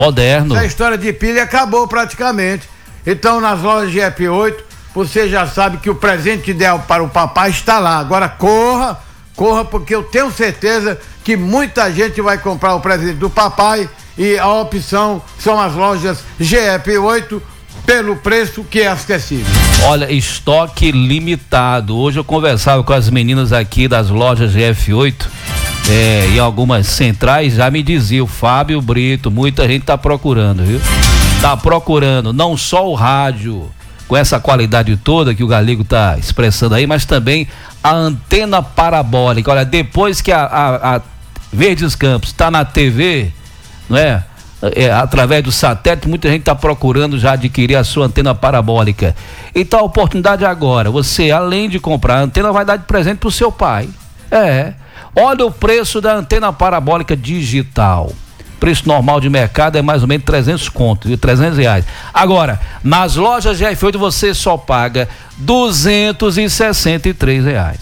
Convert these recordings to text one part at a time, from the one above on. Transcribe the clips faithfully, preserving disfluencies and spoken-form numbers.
Moderno. A história de pilha acabou praticamente. Então, nas lojas G F oito, você já sabe que o presente ideal para o papai está lá. Agora corra, corra, porque eu tenho certeza que muita gente vai comprar o presente do papai e a opção são as lojas G F oito pelo preço que é acessível. Olha, estoque limitado. Hoje eu conversava com as meninas aqui das lojas G F oito. É, em algumas centrais já me dizia o Fábio Brito, muita gente tá procurando, viu? Tá procurando não só o rádio com essa qualidade toda que o Galego tá expressando aí, mas também a antena parabólica. Olha, depois que a, a, a Verdes Campos tá na T V, não é? É, através do satélite, muita gente está procurando já adquirir a sua antena parabólica. Então a oportunidade agora, você além de comprar a antena, vai dar de presente pro seu pai. É, olha o preço da antena parabólica digital. Preço normal de mercado é mais ou menos trezentos contos, viu? trezentos reais. Agora, nas lojas G F oito você só paga duzentos e sessenta e três reais.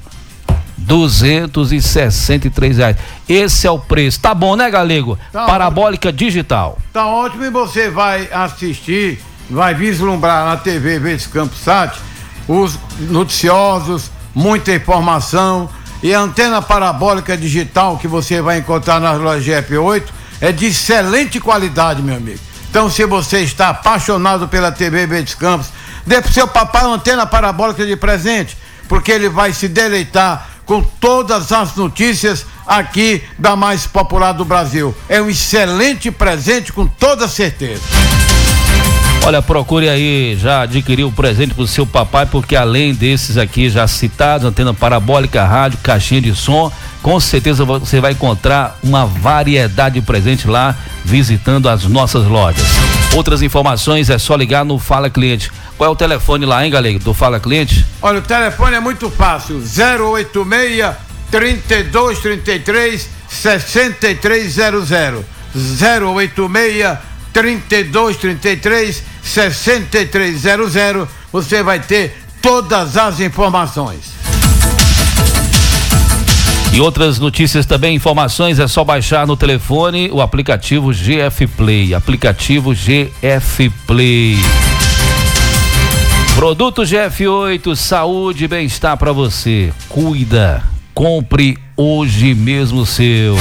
duzentos e sessenta e três reais. Esse é o preço. Tá bom, né, Galego? Tá parabólica ótimo. Digital. Tá ótimo, e você vai assistir, vai vislumbrar na T V Verdes Campos Sat os noticiosos, muita informação, e a antena parabólica digital que você vai encontrar nas lojas G F oito é de excelente qualidade, meu amigo. Então, se você está apaixonado pela T V Verdes Campos, dê pro seu papai uma antena parabólica de presente, porque ele vai se deleitar com todas as notícias aqui da mais popular do Brasil. É um excelente presente, com toda certeza. Olha, procure aí já adquirir o presente pro seu papai, porque além desses aqui já citados, antena parabólica, rádio, caixinha de som, com certeza você vai encontrar uma variedade de presente lá, visitando as nossas lojas. Outras informações é só ligar no Fala Cliente. Qual é o telefone lá, hein, Galego, do Fala Cliente? Olha, o telefone é muito fácil, zero oito seis, trinta e dois, trinta e três, sessenta e três zero zero. zero oito seis, trinta e dois, trinta e três, sessenta e três zero zero. Você vai ter todas as informações. E outras notícias também, informações, é só baixar no telefone o aplicativo G F Play. Aplicativo G F Play. Produto G F oito, saúde e bem-estar para você. Cuida, compre hoje mesmo o seu.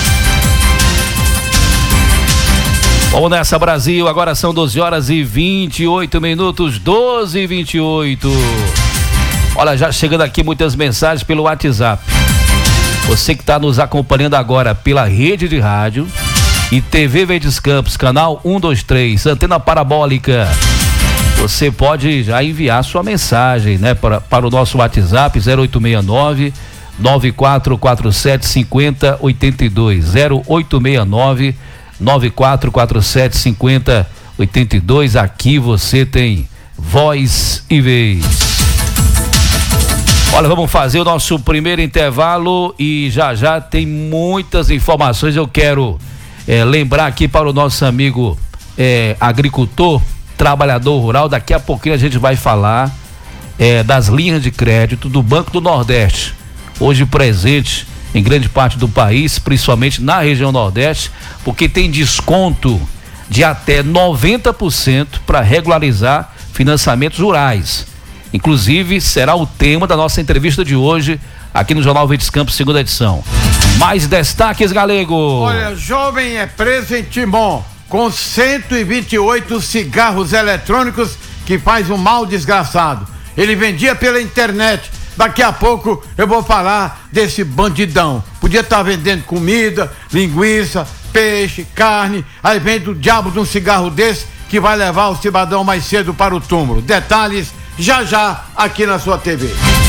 Vamos nessa, Brasil. Agora são doze horas e vinte e oito minutos, doze e vinte e oito. Olha, já chegando aqui muitas mensagens pelo WhatsApp. Você que está nos acompanhando agora pela rede de rádio e T V Verdes Campos, canal um, dois, três, antena parabólica. Você pode já enviar sua mensagem, né, para, para o nosso WhatsApp zero oito seis nove, nove quatro quatro sete, cinco zero oito dois, zero oito seis nove, nove quatro quatro sete, cinco zero oito dois. Aqui você tem voz e vez. Olha, vamos fazer o nosso primeiro intervalo e já já tem muitas informações. Eu quero é, lembrar aqui para o nosso amigo é, agricultor, trabalhador rural, daqui a pouquinho a gente vai falar é, das linhas de crédito do Banco do Nordeste, hoje presente em grande parte do país, principalmente na região Nordeste, porque tem desconto de até noventa por cento para regularizar financiamentos rurais. Inclusive, será o tema da nossa entrevista de hoje aqui no Jornal Verdes Campos, segunda edição. Mais destaques, Galego. Olha, jovem é preso em Timon com cento e vinte e oito cigarros eletrônicos que faz um mal desgraçado. Ele vendia pela internet. Daqui a pouco eu vou falar desse bandidão. Podia estar vendendo comida, linguiça, peixe, carne. Aí vende o diabo de um cigarro desse que vai levar o cidadão mais cedo para o túmulo. Detalhes já já aqui na sua T V.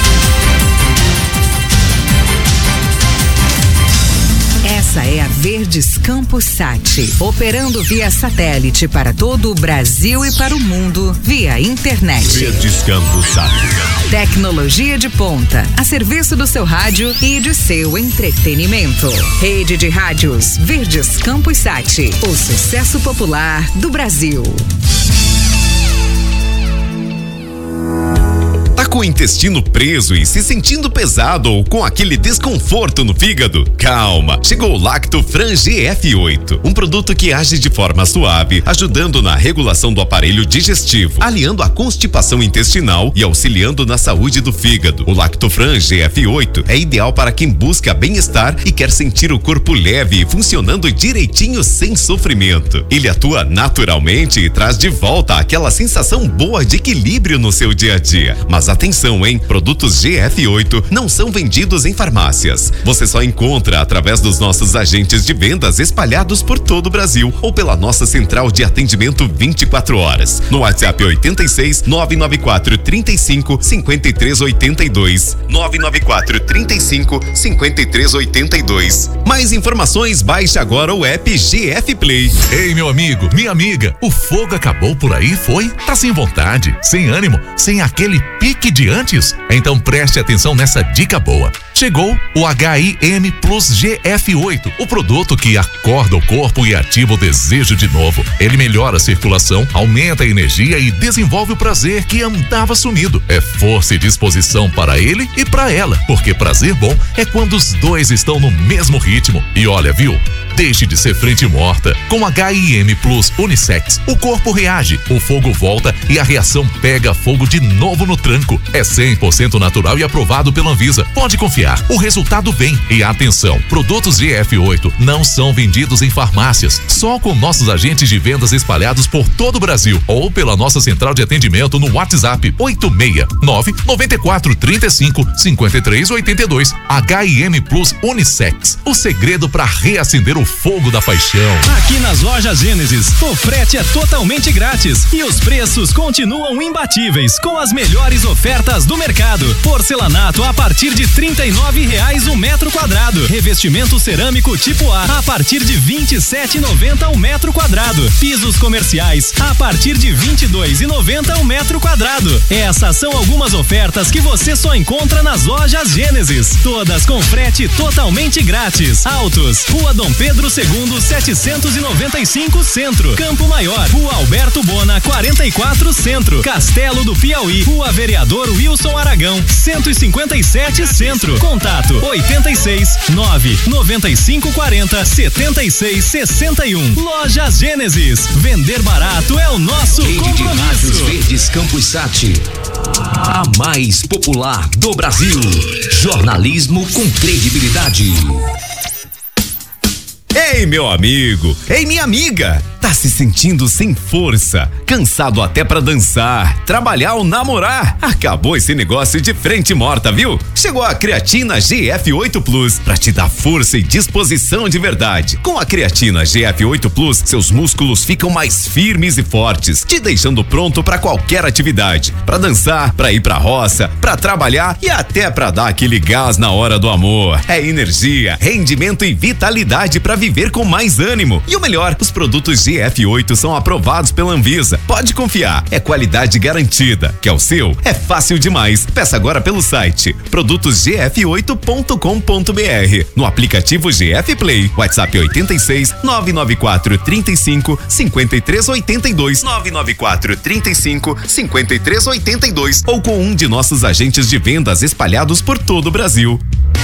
Essa é a Verdes Campos Sat, operando via satélite para todo o Brasil e para o mundo via internet. Verdes Campos Sat. Tecnologia de ponta, a serviço do seu rádio e de seu entretenimento. Rede de rádios Verdes Campos Sat, o sucesso popular do Brasil. com o intestino preso e se sentindo pesado ou com aquele desconforto no fígado? Calma, chegou o Lactofran G F oito, um produto que age de forma suave, ajudando na regulação do aparelho digestivo, aliando a constipação intestinal e auxiliando na saúde do fígado. O Lactofran G F oito é ideal para quem busca bem-estar e quer sentir o corpo leve e funcionando direitinho sem sofrimento. Ele atua naturalmente e traz de volta aquela sensação boa de equilíbrio no seu dia a dia. Mas atenção, hein? Produtos G F oito não são vendidos em farmácias. Você só encontra através dos nossos agentes de vendas espalhados por todo o Brasil ou pela nossa central de atendimento vinte e quatro horas. No WhatsApp oitenta e seis, nove nove quatro, trinta e cinco, cinquenta e três oitenta e dois. nove nove quatro, trinta e cinco, cinquenta e três oitenta e dois. Mais informações, baixe agora o app G F Play. Ei, meu amigo, minha amiga, o fogo acabou por aí, foi? Tá sem vontade, sem ânimo, sem aquele pique de antes? Então preste atenção nessa dica boa. Chegou o H I M Plus G F oito, o produto que acorda o corpo e ativa o desejo de novo. Ele melhora a circulação, aumenta a energia e desenvolve o prazer que andava sumido. É força e disposição para ele e para ela, porque prazer bom é quando os dois estão no mesmo ritmo. E olha, viu? Deixe de ser frente morta. Com H I M Plus Unissex, o corpo reage, o fogo volta e a reação pega fogo de novo no tranco. É cem por cento natural e aprovado pela Anvisa. Pode confiar, o resultado vem. E atenção, produtos G F oito não são vendidos em farmácias, só com nossos agentes de vendas espalhados por todo o Brasil ou pela nossa central de atendimento no WhatsApp oito seis nove, nove quatro, trinta e cinco, cinquenta e três oitenta e dois. H I M Plus Unissex, o segredo para reacender o fogo da paixão. Aqui nas lojas Gênesis, o frete é totalmente grátis e os preços continuam imbatíveis com as melhores ofertas do mercado. Porcelanato a partir de trinta e nove reais o metro quadrado. Revestimento cerâmico tipo A a partir de vinte e sete reais e noventa centavos o metro quadrado. Pisos comerciais a partir de vinte e dois reais e noventa centavos o metro quadrado. Essas são algumas ofertas que você só encontra nas lojas Gênesis. Todas com frete totalmente grátis. Autos, Rua Dom Pedro Pedro segundo, setecentos e noventa e cinco Centro, Campo Maior, Rua Alberto Bona, quarenta e quatro Centro, Castelo do Piauí, Rua Vereador Wilson Aragão, cento e cinquenta e sete Centro. Contato oitenta e seis, nove, noventa e cinco, quarenta, setenta e seis, sessenta e um. Lojas Gênesis, vender barato é o nosso Rede compromisso. de Rádios Verdes Campos Sat, a mais popular do Brasil. Jornalismo com credibilidade. Ei, meu amigo! Ei, minha amiga! Tá se sentindo sem força, cansado até pra dançar, trabalhar ou namorar? Acabou esse negócio de frente morta, viu? Chegou a creatina G F oito Plus pra te dar força e disposição de verdade. Com a creatina G F oito Plus, seus músculos ficam mais firmes e fortes, te deixando pronto pra qualquer atividade. Pra dançar, pra ir pra roça, pra trabalhar e até pra dar aquele gás na hora do amor. É energia, rendimento e vitalidade pra viver com mais ânimo. E o melhor, os produtos G F oito são aprovados pela Anvisa. Pode confiar, é qualidade garantida. Quer o seu? É fácil demais. Peça agora pelo site produtos g f oito ponto com ponto b r, no aplicativo G F Play, WhatsApp oitenta e seis, nove nove quatro, trinta e cinco, cinquenta e três oitenta e dois, nove nove quatro, trinta e cinco, cinquenta e três oitenta e dois, ou com um de nossos agentes de vendas espalhados por todo o Brasil.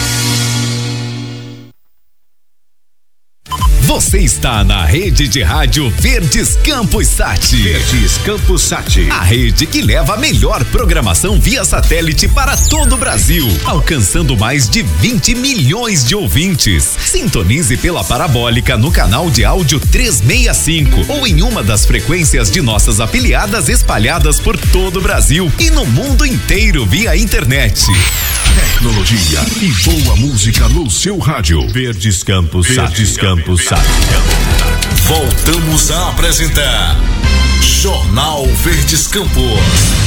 Você está na rede de rádio Verdes Campos Sat. Verdes Campos Sat, a rede que leva a melhor programação via satélite para todo o Brasil, alcançando mais de vinte milhões de ouvintes. Sintonize pela parabólica no canal de áudio trezentos e sessenta e cinco ou em uma das frequências de nossas afiliadas espalhadas por todo o Brasil e no mundo inteiro via internet. Tecnologia e boa música no seu rádio. Verdes Campos Sat. Verdes Campos Sat. Voltamos a apresentar Jornal Verdes Campos.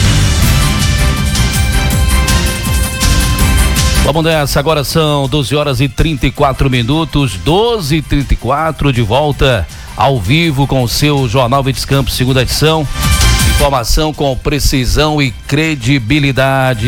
Vamos nessa, agora são doze horas e trinta e quatro minutos, doze e trinta e quatro, de volta ao vivo com o seu Jornal Verdes Campos, segunda edição. Informação com precisão e credibilidade.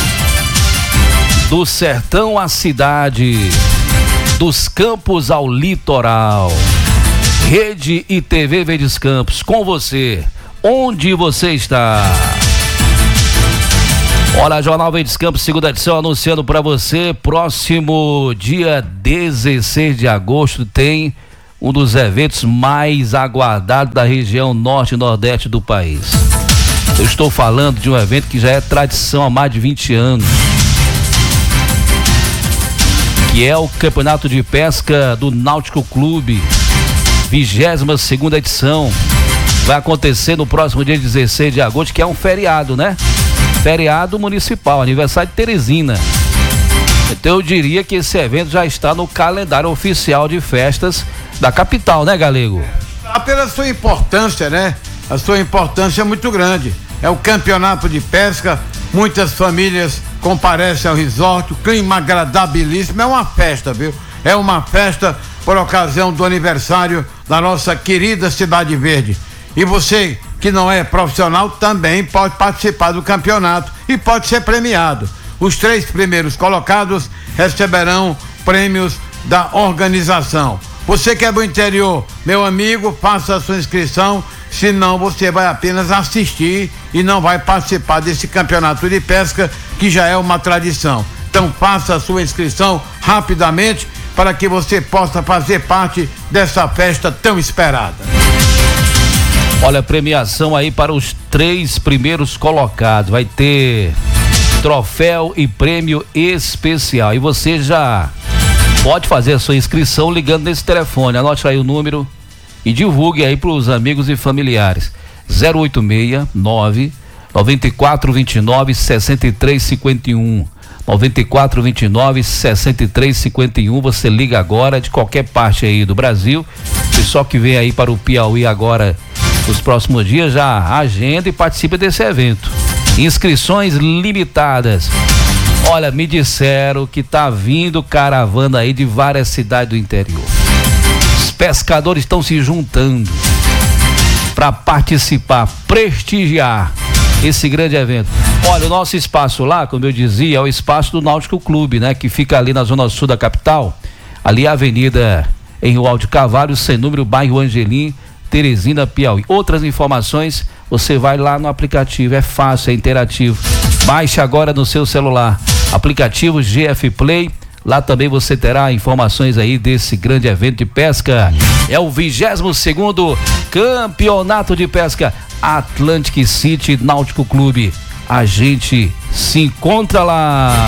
Do sertão à cidade, dos campos ao litoral. Rede e T V Verdes Campos, com você, onde você está. Olha, Jornal Verdes Campos, segunda edição, anunciando para você, próximo dia dezesseis de agosto tem um dos eventos mais aguardados da região norte e nordeste do país. Eu estou falando de um evento que já é tradição há mais de vinte anos, que é o Campeonato de Pesca do Náutico Clube, vigésima segunda edição. Vai acontecer no próximo dia dezesseis de agosto, que é um feriado, né? Feriado municipal, aniversário de Teresina. Então eu diria que esse evento já está no calendário oficial de festas da capital, né, Galego? Ah, pela sua importância, né? A sua importância é muito grande. É o campeonato de pesca, muitas famílias comparecem ao resort, o clima agradabilíssimo, é uma festa, viu? É uma festa por ocasião do aniversário da nossa querida Cidade Verde. E você que não é profissional também pode participar do campeonato e pode ser premiado. Os três primeiros colocados receberão prêmios da organização. Você que é do interior, meu amigo, faça a sua inscrição, senão você vai apenas assistir e não vai participar desse campeonato de pesca que já é uma tradição. Então faça a sua inscrição rapidamente para que você possa fazer parte dessa festa tão esperada. Olha, premiação aí para os três primeiros colocados, vai ter troféu e prêmio especial, e você já pode fazer a sua inscrição ligando nesse telefone, anote aí o número e divulgue aí para os amigos e familiares. zero oito seis nove nove quatro dois nove seis três cinco um nove quatro dois nove seis três cinco um. Você liga agora de qualquer parte aí do Brasil. Pessoal que vem aí para o Piauí agora nos próximos dias, já agenda e participa desse evento. Inscrições limitadas. Olha, me disseram que tá vindo caravana aí de várias cidades do interior. Os pescadores estão se juntando para participar, prestigiar esse grande evento. Olha, o nosso espaço lá, como eu dizia, é o espaço do Náutico Clube, né? Que fica ali na zona sul da capital, ali a avenida Henrique de Carvalho, sem número, bairro Angelim, Teresina, Piauí. Outras informações, você vai lá no aplicativo, é fácil, é interativo. Baixe agora no seu celular, aplicativo G F Play. Lá também você terá informações aí desse grande evento de pesca. É o vigésimo segundo Campeonato de Pesca Atlantic City Náutico Clube. A gente se encontra lá.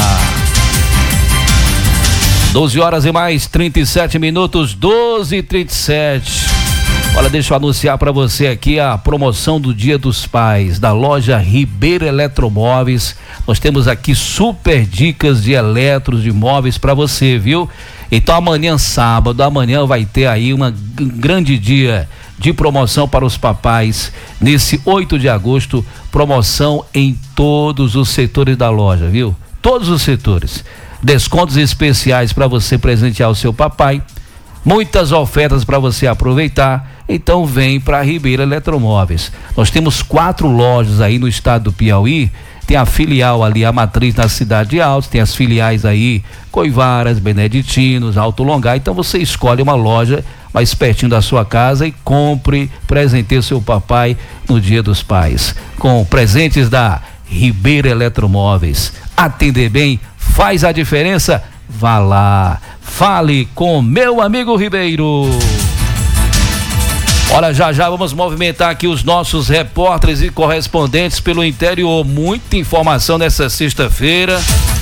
doze horas e mais trinta e sete minutos, doze e trinta e sete. Olha, deixa eu anunciar para você aqui a promoção do Dia dos Pais da loja Ribeiro Eletromóveis. Nós temos aqui super dicas de eletros, de móveis para você, viu? Então amanhã, sábado, amanhã vai ter aí uma, um grande dia de promoção para os papais. Nesse oito de agosto, promoção em todos os setores da loja, viu? Todos os setores. Descontos especiais para você presentear o seu papai. Muitas ofertas para você aproveitar. Então vem para Ribeiro Eletromóveis. Nós temos quatro lojas aí no estado do Piauí. Tem a filial ali, a matriz na cidade de Altos, tem as filiais aí, Coivaras, Beneditinos, Alto Longar. Então você escolhe uma loja mais pertinho da sua casa e compre, presenteie o seu papai no Dia dos Pais. Com presentes da Ribeiro Eletromóveis. Atender bem faz a diferença. Vá lá, fale com meu amigo Ribeiro. Olha, já já vamos movimentar aqui os nossos repórteres e correspondentes pelo interior. Muita informação nessa sexta-feira.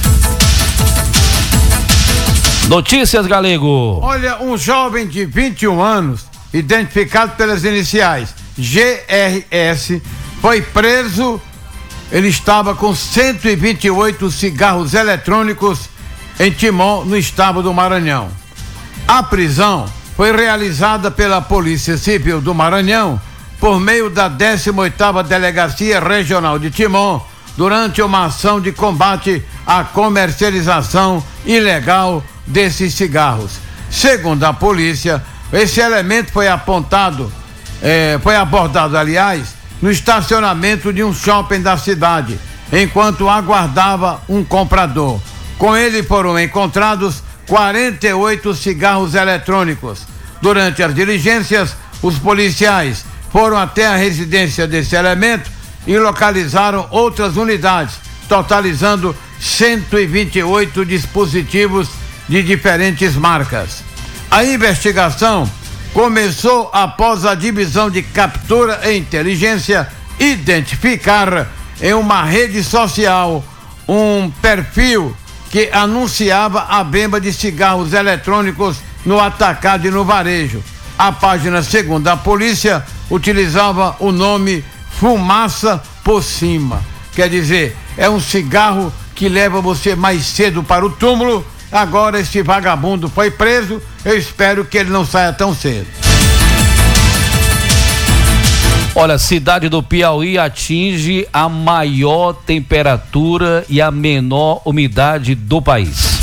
Notícias, Galego. Olha, um jovem de vinte e um anos, identificado pelas iniciais G R S, foi preso. Ele estava com cento e vinte e oito cigarros eletrônicos em Timon, no estado do Maranhão. A prisão foi realizada pela Polícia Civil do Maranhão por meio da décima oitava Delegacia Regional de Timon, durante uma ação de combate à comercialização ilegal desses cigarros. Segundo a polícia, esse elemento foi apontado, eh, foi abordado, aliás, no estacionamento de um shopping da cidade, enquanto aguardava um comprador. Com ele foram encontrados quarenta e oito cigarros eletrônicos. Durante as diligências, os policiais foram até a residência desse elemento e localizaram outras unidades, totalizando cento e vinte e oito dispositivos de diferentes marcas. A investigação começou após a divisão de captura e inteligência identificar em uma rede social um perfil que anunciava a venda de cigarros eletrônicos no atacado e no varejo. A página, segundo a polícia, utilizava o nome Fumaça por Cima. Quer dizer, é um cigarro que leva você mais cedo para o túmulo. Agora esse vagabundo foi preso, eu espero que ele não saia tão cedo. Olha, a cidade do Piauí atinge a maior temperatura e a menor umidade do país.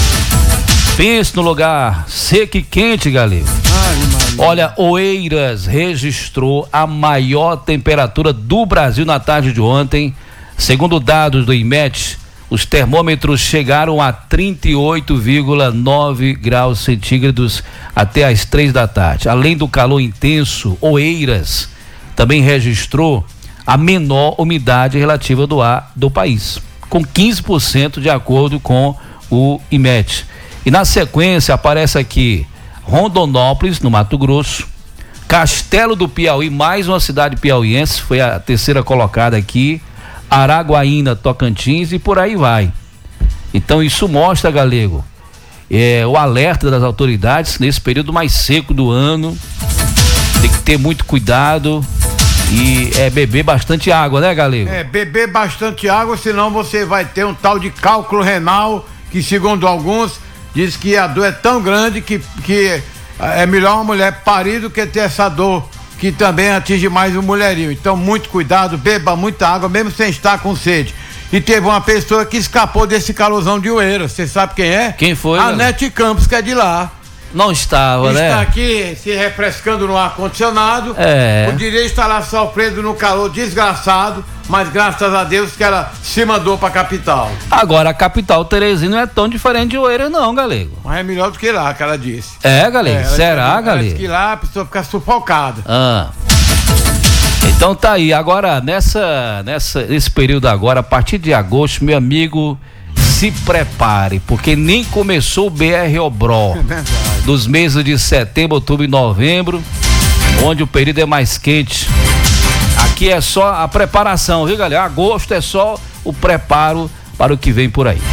Pense no lugar seco e quente, galera. Olha, Oeiras registrou a maior temperatura do Brasil na tarde de ontem. Segundo dados do IMET, os termômetros chegaram a trinta e oito vírgula nove graus centígrados até às três da tarde. Além do calor intenso, Oeiras também registrou a menor umidade relativa do ar do país, com quinze por cento de acordo com o IMET. E na sequência aparece aqui Rondonópolis, no Mato Grosso, Castelo do Piauí, mais uma cidade piauiense, foi a terceira colocada aqui, Araguaína, Tocantins e por aí vai. Então isso mostra, galego, é, o alerta das autoridades nesse período mais seco do ano. Tem que ter muito cuidado e é beber bastante água, né, galego? É, beber bastante água, senão você vai ter um tal de cálculo renal, que segundo alguns, diz que a dor é tão grande que, que é melhor uma mulher parir do que ter essa dor, que também atinge mais o mulherio. Então, muito cuidado, beba muita água, mesmo sem estar com sede. E teve uma pessoa que escapou desse calorzão de Oeiras, você sabe quem é? Quem foi? A Nete Campos, que é de lá. Não estava, Está né? Está aqui se refrescando no ar-condicionado. É. Poderia estar lá sofrendo no calor desgraçado, mas graças a Deus que ela se mandou para a capital. Agora, a capital Teresina não é tão diferente de Oeiras, não, galego. Mas é melhor do que lá, que ela disse. É, galego? É, Será, ela galego? Disse que lá a pessoa fica sufocada. Ah. Então tá aí. Agora, nessa, nessa, nesse período agora, a partir de agosto, meu amigo, se prepare, porque nem começou o B R Obró. É verdade. Dos meses de setembro, outubro e novembro, onde o período é mais quente. Aqui é só a preparação, viu, galera? Agosto é só o preparo para o que vem por aí.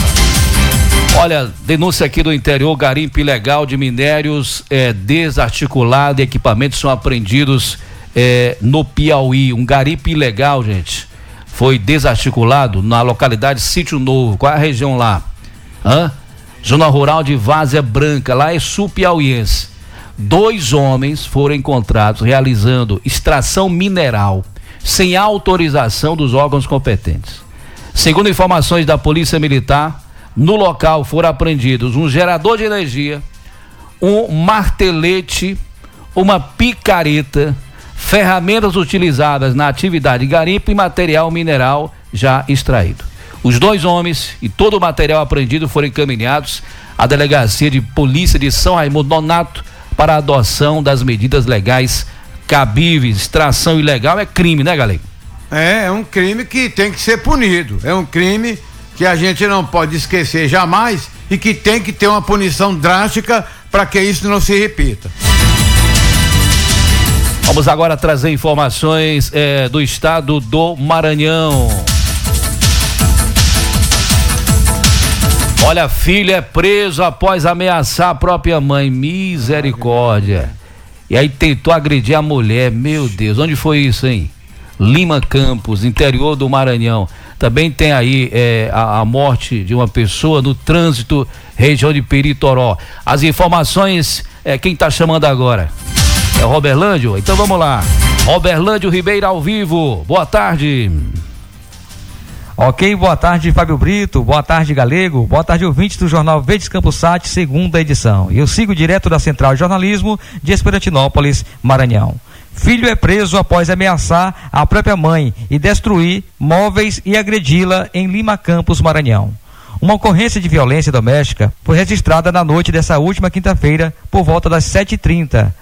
Olha, denúncia aqui do interior, garimpo ilegal de minérios é, desarticulado e equipamentos são apreendidos é, no Piauí. Um garimpo ilegal, gente, foi desarticulado na localidade Sítio Novo. Qual é a região lá? Hã? Zona rural de Várzea Branca, lá é sul piauiense. Dois homens foram encontrados realizando extração mineral sem autorização dos órgãos competentes. Segundo informações da Polícia Militar, no local foram apreendidos um gerador de energia, um martelete, uma picareta, ferramentas utilizadas na atividade de garimpo e material mineral já extraído. Os dois homens e todo o material apreendido foram encaminhados à Delegacia de Polícia de São Raimundo Nonato para a adoção das medidas legais cabíveis. Extração ilegal é crime, né, galera? É, é um crime que tem que ser punido. É um crime que a gente não pode esquecer jamais e que tem que ter uma punição drástica para que isso não se repita. Vamos agora trazer informações é, do estado do Maranhão. Olha, filho é preso após ameaçar a própria mãe. Misericórdia. E aí tentou agredir a mulher. Meu Deus, onde foi isso, hein? Lima Campos, interior do Maranhão. Também tem aí é, a, a morte de uma pessoa no trânsito, região de Peritoró. As informações, é, quem tá chamando agora? É o Roberlândio? Então vamos lá. Roberlândio Ribeiro ao vivo. Boa tarde. Ok, boa tarde, Fábio Brito, boa tarde, Galego, boa tarde, ouvintes do Jornal Verdes Campos Sat, segunda edição. Eu sigo direto da Central de Jornalismo de Esperantinópolis, Maranhão. Filho é preso após ameaçar a própria mãe e destruir móveis e agredi-la em Lima Campos, Maranhão. Uma ocorrência de violência doméstica foi registrada na noite dessa última quinta-feira, por volta das sete e trinta.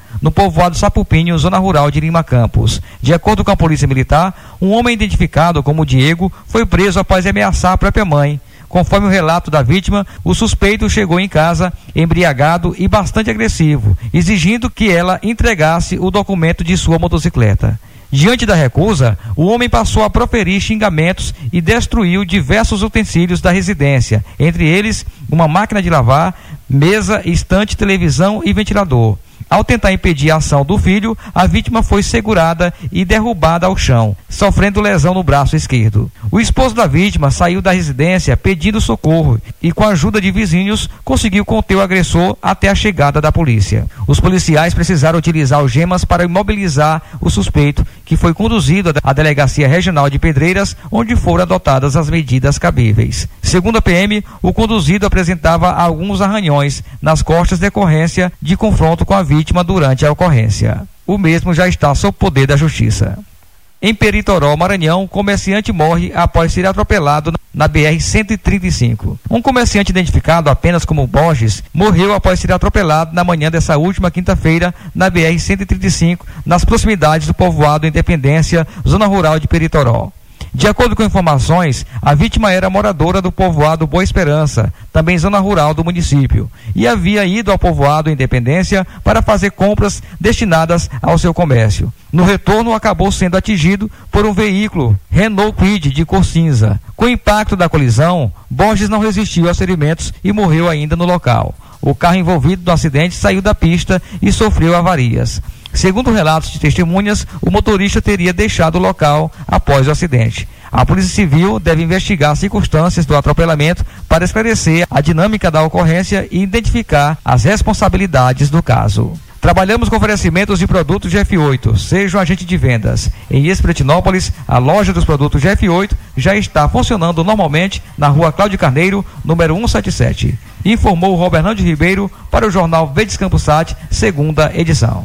no povoado Sapupinho, zona rural de Lima Campos. De acordo com a Polícia Militar, um homem identificado como Diego foi preso após ameaçar a própria mãe. Conforme o relato da vítima, o suspeito chegou em casa embriagado e bastante agressivo, exigindo que ela entregasse o documento de sua motocicleta. Diante da recusa, o homem passou a proferir xingamentos e destruiu diversos utensílios da residência, entre eles uma máquina de lavar, mesa, estante, televisão e ventilador. Ao tentar impedir a ação do filho, a vítima foi segurada e derrubada ao chão, sofrendo lesão no braço esquerdo. O esposo da vítima saiu da residência pedindo socorro e, com a ajuda de vizinhos, conseguiu conter o agressor até a chegada da polícia. Os policiais precisaram utilizar algemas para imobilizar o suspeito, que foi conduzido à Delegacia Regional de Pedreiras, onde foram adotadas as medidas cabíveis. Segundo a P M, o conduzido apresentava alguns arranhões nas costas decorrência de confronto com a vítima durante a ocorrência. O mesmo já está sob poder da Justiça. Em Peritoró, Maranhão, comerciante morre após ser atropelado na B R cento e trinta e cinco. Um comerciante identificado apenas como Borges morreu após ser atropelado na manhã dessa última quinta-feira na B R cento e trinta e cinco, nas proximidades do povoado Independência, zona rural de Peritoró. De acordo com informações, a vítima era moradora do povoado Boa Esperança, também zona rural do município, e havia ido ao povoado Independência para fazer compras destinadas ao seu comércio. No retorno, acabou sendo atingido por um veículo Renault Kwid de cor cinza. Com o impacto da colisão, Borges não resistiu aos ferimentos e morreu ainda no local. O carro envolvido no acidente saiu da pista e sofreu avarias. Segundo relatos de testemunhas, o motorista teria deixado o local após o acidente. A Polícia Civil deve investigar as circunstâncias do atropelamento para esclarecer a dinâmica da ocorrência e identificar as responsabilidades do caso. Trabalhamos com oferecimentos de produtos de F oito. Seja um agente de vendas. Em Espiritinópolis, a loja dos produtos de F oito já está funcionando normalmente na rua Cláudio Carneiro, número cento e setenta e sete. Informou Roberto Ribeiro para o jornal Verdes Campos Sat, segunda edição.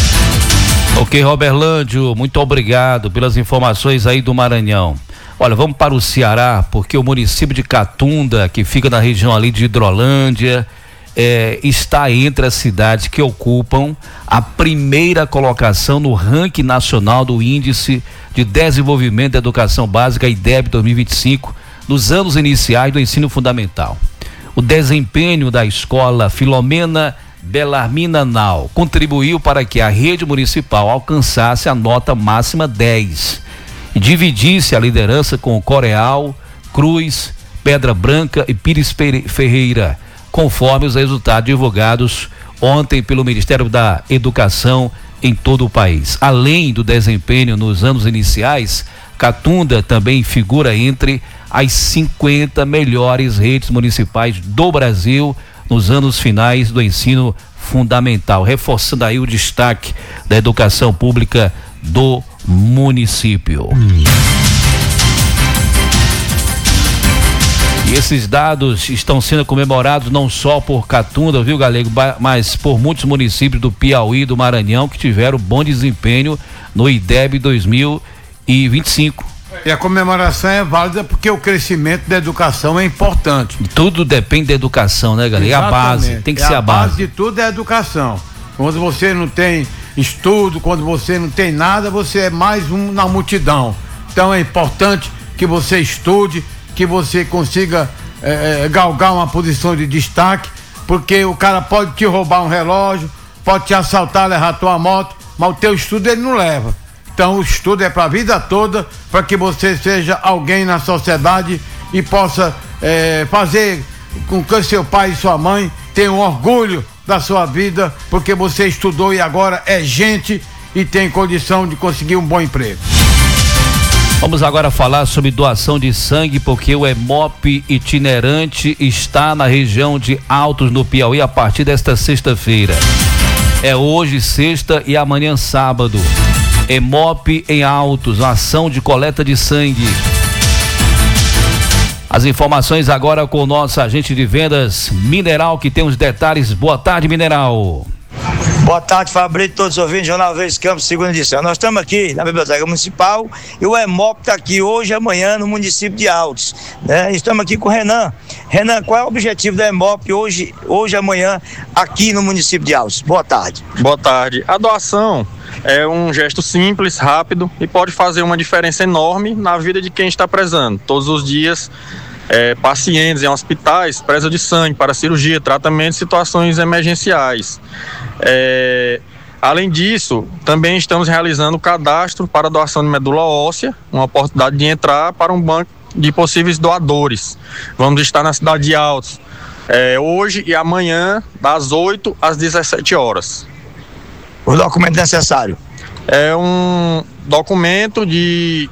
Ok, Roberlândio, muito obrigado pelas informações aí do Maranhão. Olha, vamos para o Ceará, porque o município de Catunda, que fica na região ali de Hidrolândia, é, está entre as cidades que ocupam a primeira colocação no ranking nacional do Índice de Desenvolvimento da Educação Básica, I D E B dois mil e vinte e cinco, nos anos iniciais do ensino fundamental. O desempenho da escola Filomena Belarmina Nau contribuiu para que a rede municipal alcançasse a nota máxima dez e dividisse a liderança com Coreal, Cruz, Pedra Branca e Pires Ferreira, conforme os resultados divulgados ontem pelo Ministério da Educação em todo o país. Além do desempenho nos anos iniciais, Catunda também figura entre as cinquenta melhores redes municipais do Brasil nos anos finais do ensino fundamental, reforçando aí o destaque da educação pública do município. E esses dados estão sendo comemorados não só por Catunda, viu, Galego, mas por muitos municípios do Piauí e do Maranhão que tiveram bom desempenho no I D E B dois mil e vinte e cinco. E a comemoração é válida porque o crescimento da educação é importante. Tudo depende da educação, né, galera? É a base, tem que é ser a base. A base de tudo é a educação. Quando você não tem estudo, quando você não tem nada, você é mais um na multidão. Então é importante que você estude, que você consiga é, galgar uma posição de destaque, porque o cara pode te roubar um relógio, pode te assaltar, levar tua moto, mas o teu estudo ele não leva. Então o estudo é para a vida toda, para que você seja alguém na sociedade e possa é, fazer com que seu pai e sua mãe tenham orgulho da sua vida, porque você estudou e agora é gente e tem condição de conseguir um bom emprego. Vamos agora falar sobre doação de sangue, porque o Hemop itinerante está na região de Altos, no Piauí, a partir desta sexta-feira. É hoje, sexta, e amanhã, sábado. Hemop em Altos, ação de coleta de sangue. As informações agora com o nosso agente de vendas, Mineral, que tem os detalhes. Boa tarde, Mineral. Boa tarde, Fabrício, todos os ouvintes, Jornal Verdes Campos, segunda edição. Nós estamos aqui na Biblioteca Municipal e o EMOP está aqui hoje e amanhã no município de Altos, né? Estamos aqui com o Renan. Renan, qual é o objetivo da EMOP hoje, hoje e amanhã aqui no município de Altos? Boa tarde. Boa tarde. A doação é um gesto simples, rápido e pode fazer uma diferença enorme na vida de quem está prezando. Todos os dias, é, pacientes em hospitais prezam de sangue para cirurgia, tratamento e situações emergenciais. É, além disso, também estamos realizando o cadastro para doação de medula óssea, uma oportunidade de entrar para um banco de possíveis doadores. Vamos estar na cidade de Altos é, hoje e amanhã, das oito às dezessete horas. O documento necessário? É um documento de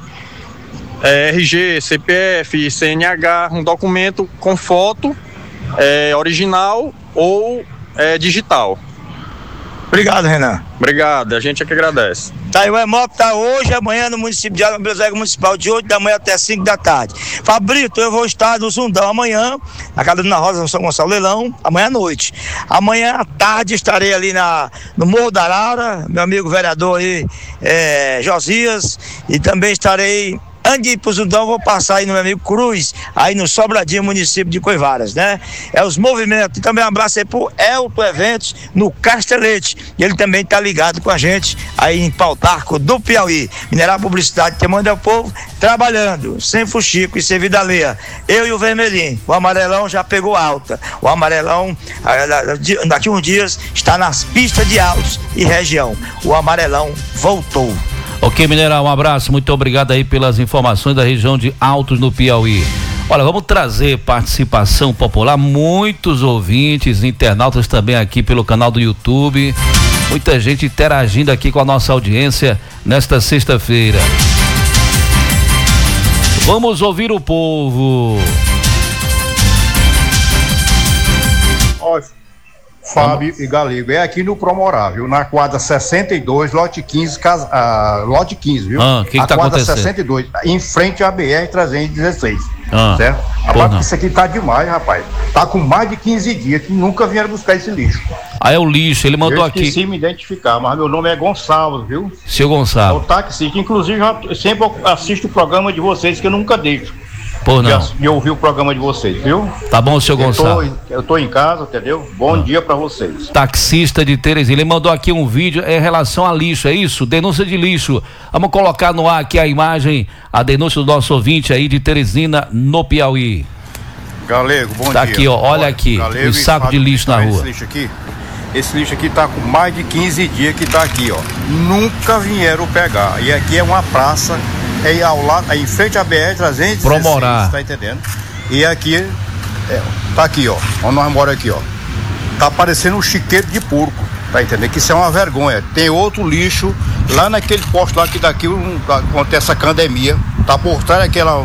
é, R G, C P F, C N H, um documento com foto é, original ou é, digital. Obrigado, Renan. Obrigado, a gente é que agradece. Tá aí, o EMOP tá hoje e amanhã no município de Altos, na Biblioteca Municipal, de oito da manhã até cinco da tarde. Fabrito, eu vou estar no Zundão amanhã, na casa da Dona Rosa, no São Gonçalo Leilão, amanhã à noite. Amanhã à tarde estarei ali na, no Morro da Arara, meu amigo vereador aí, é, Josias, e também estarei... Antes de ir pro Zundão, vou passar aí no meu amigo Cruz, aí no Sobradinho, município de Coivaras, né? É os movimentos. E também um abraço aí pro Elton Eventos, no Castelete. Ele também tá ligado com a gente aí em Pautarco do Piauí. Mineral Publicidade, que manda o povo trabalhando, sem fuxico e sem vida alheia. Eu e o Vermelhinho. O amarelão já pegou alta. O amarelão, daqui uns dias, está nas pistas de Altos e região. O amarelão voltou. Ok, Mineral, um abraço, muito obrigado aí pelas informações da região de Altos no Piauí. Olha, vamos trazer participação popular, muitos ouvintes, internautas também aqui pelo canal do YouTube, muita gente interagindo aqui com a nossa audiência nesta sexta-feira. Vamos ouvir o povo. Ó, Fábio e Galego, é aqui no Promorá, viu? Na quadra sessenta e dois, lote quinze, casa, ah, lote quinze, viu? Ah, que que tá quadra acontecendo? sessenta e dois, em frente à B R trezentos e dezesseis, Ah, certo? pô, Rapaz, não. isso aqui tá demais, rapaz. Tá com mais de quinze dias que nunca vieram buscar esse lixo. Ah, é o lixo, ele mandou eu aqui. esqueci me identificar, mas meu nome é Gonçalves, viu? Seu É Gonçalo. o taxista, inclusive eu sempre assisto o programa de vocês que eu nunca deixo. Pô, não. De, de ouvir o programa de vocês, viu? Tá bom, seu Gonçalo. Eu tô, eu tô em casa, entendeu? Bom Ah. dia pra vocês. Taxista de Teresina, ele mandou aqui um vídeo em relação a lixo, é isso? Denúncia de lixo. Vamos colocar no ar aqui a imagem, a denúncia do nosso ouvinte aí de Teresina, no Piauí. Galego, bom Tá dia. aqui, ó, olha aqui, Galego o e saco Fábio, de lixo na esse rua. Lixo aqui, esse lixo aqui tá com mais de quinze dias que tá aqui, ó. Nunca vieram pegar. E aqui é uma praça, é ao lado, é em frente à B R trezentos e dezesseis, Promorá. tá entendendo? E aqui, é, tá aqui, ó, onde nós moramos aqui, ó. Tá parecendo um chiqueiro de porco, tá entendendo? Que isso é uma vergonha. Tem outro lixo lá naquele posto lá que daqui um, acontece a pandemia, tá por trás daquela,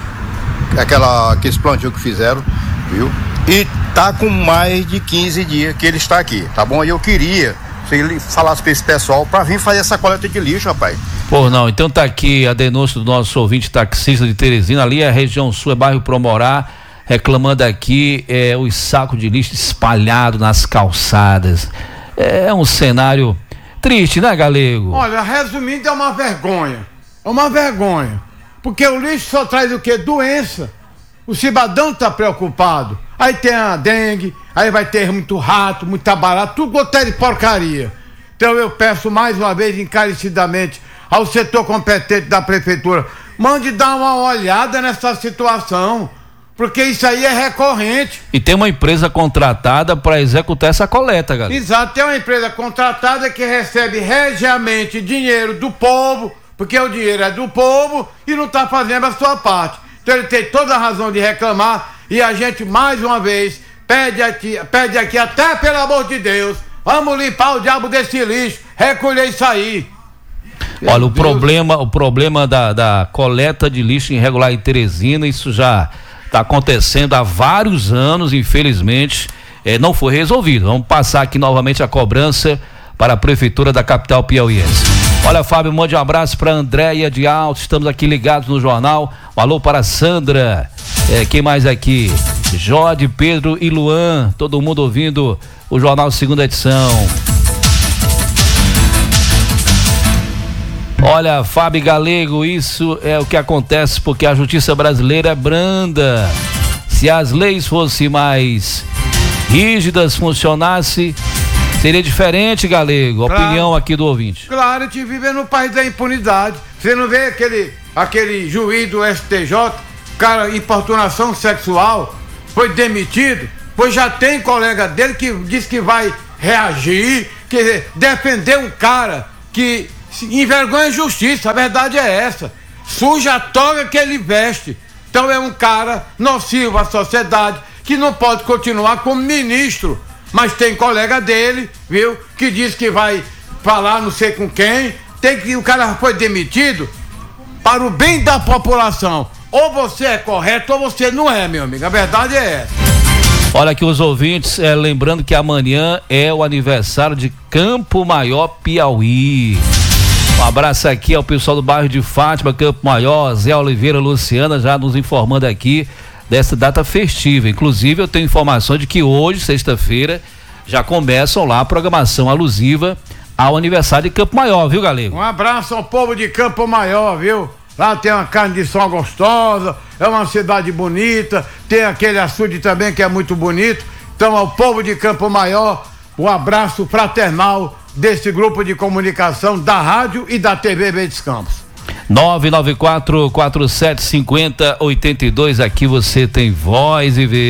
aquela, aqueles plantios que fizeram, viu? E tá com mais de quinze dias que ele está aqui, tá bom? E eu queria se ele falasse para esse pessoal para vir fazer essa coleta de lixo, rapaz. Pô, não, então tá aqui a denúncia do nosso ouvinte taxista de Teresina, ali é a região sul, é bairro Promorá, reclamando aqui é, os sacos de lixo espalhados nas calçadas. É um cenário triste, né, Galego? Olha, resumindo, é uma vergonha. É uma vergonha. Porque o lixo só traz o quê? Doença. O cidadão está preocupado. Aí tem a dengue, aí vai ter muito rato, muita barata, tudo goteira de porcaria. Então eu peço mais uma vez encarecidamente ao setor competente da prefeitura, mande dar uma olhada nessa situação, porque isso aí é recorrente. E tem uma empresa contratada para executar essa coleta, galera. Exato, tem uma empresa contratada que recebe regiamente dinheiro do povo, porque o dinheiro é do povo e não está fazendo a sua parte. Então ele tem toda a razão de reclamar e a gente mais uma vez pede aqui, pede aqui até pelo amor de Deus, vamos limpar o diabo desse lixo, recolher isso aí. Olha, Meu o Deus. problema, o problema da, da coleta de lixo irregular em Teresina, isso já está acontecendo há vários anos, infelizmente, eh, não foi resolvido. Vamos passar aqui novamente a cobrança para a prefeitura da capital piauiense. Olha, Fábio, mande um abraço para Andréia de Altos, estamos aqui ligados no jornal. Um alô para Sandra, é, quem mais aqui? Jode, Pedro e Luan, todo mundo ouvindo o jornal segunda edição. Olha, Fábio Galego, isso é o que acontece porque a justiça brasileira é branda. Se as leis fossem mais rígidas, funcionasse, seria diferente, Galego. Claro. Opinião aqui do ouvinte. Claro, a gente vive no país da impunidade. Você não vê aquele, aquele juiz do S T J, cara, importunação sexual, foi demitido, pois já tem colega dele que diz que vai reagir, que defender um cara que envergonha a justiça. A verdade é essa. Suja a toga que ele veste. Então é um cara nocivo à sociedade que não pode continuar como ministro. Mas tem colega dele, viu, que diz que vai falar não sei com quem. Tem que o cara foi demitido para o bem da população. Ou você é correto ou você não é, meu amigo. A verdade é essa. Olha aqui os ouvintes, é, lembrando que amanhã é o aniversário de Campo Maior, Piauí. Um abraço aqui ao pessoal do bairro de Fátima, Campo Maior, Zé Oliveira, Luciana, já nos informando aqui dessa data festiva. Inclusive, eu tenho informação de que hoje, sexta-feira, já começam lá a programação alusiva ao aniversário de Campo Maior, viu, Galego? Um abraço ao povo de Campo Maior, viu? Lá tem uma carne de sol gostosa, é uma cidade bonita, tem aquele açude também que é muito bonito. Então, ao povo de Campo Maior, um abraço fraternal desse grupo de comunicação da rádio e da T V Verdes Campos. nove nove quatro, quatro sete cinco zero, oito dois, aqui você tem voz e vez.